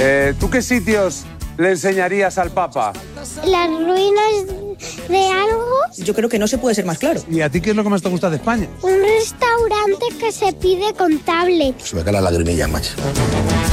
¿Tú qué sitios le enseñarías al Papa? Las ruinas de algo. Yo creo que no se puede ser más claro. ¿Y a ti qué es lo que más te gusta de España? Un restaurante que se pide con tablet. Se me caen las lagrimillas, macho.